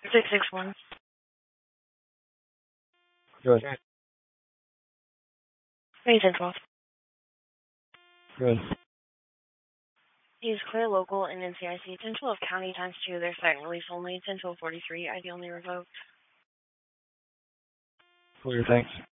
661. Good. May 1012. Good. Use clear local and NCIC 1012 county times 2. Their site release only 101243. ID only revoked. Clear, thanks.